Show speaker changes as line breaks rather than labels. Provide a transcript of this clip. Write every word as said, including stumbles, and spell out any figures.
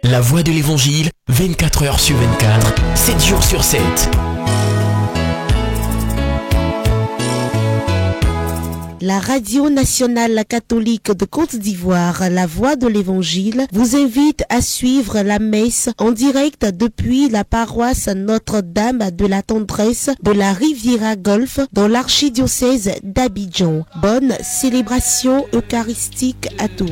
La voix de l'évangile, vingt-quatre heures sur vingt-quatre, sept jours sur sept.
La radio nationale catholique de Côte d'Ivoire, La Voix de l'Évangile, vous invite à suivre la messe en direct depuis la paroisse Notre-Dame de la Tendresse de la Riviera Golfe dans l'archidiocèse d'Abidjan. Bonne célébration eucharistique à tous.